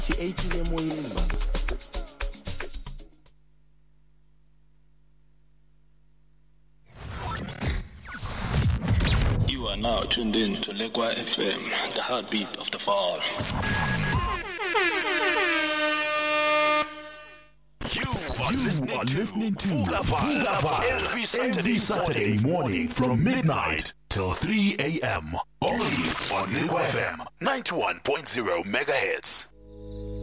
You are now tuned in to Lekwa FM, the heartbeat of the fall. You are listening to Fuga every Saturday morning from midnight till 3 a.m. Only on Lekwa FM 91.0 megahertz.